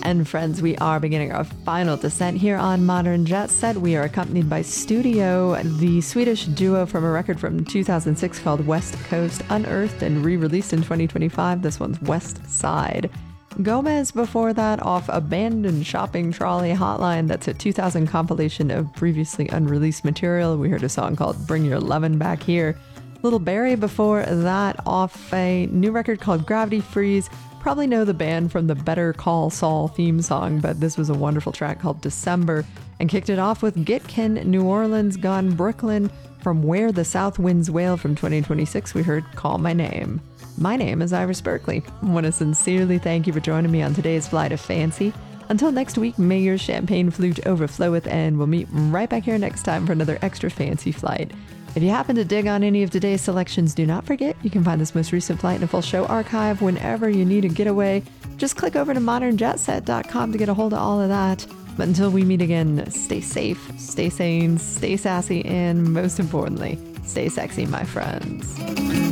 And friends, we are beginning our final descent here on Modern Jet Set. We are accompanied by Studio, the Swedish duo from a record from 2006 called West Coast, unearthed and re-released in 2025. This one's West Side. Gomez before that off Abandoned Shopping Trolley Hotline. That's a 2000 compilation of previously unreleased material. We heard a song called Bring Your Lovin' Back Here. Little Barry before that off a new record called Gravity Freeze. Probably know the band from the Better Call Saul theme song, but this was a wonderful track called December, and kicked it off with Gitkin, New Orleans Gone Brooklyn. From Where the South Winds Wail from 2026, we heard Call My Name. My name is Iris Berkeley. I want to sincerely thank you for joining me on today's Flight of Fancy. Until next week, may your champagne flute overfloweth, and we'll meet right back here next time for another extra fancy flight. If you happen to dig on any of today's selections, do not forget you can find this most recent flight in a full show archive whenever you need a getaway. Just click over to modernjetset.com to get a hold of all of that. But until we meet again, stay safe, stay sane, stay sassy, and most importantly, stay sexy, my friends.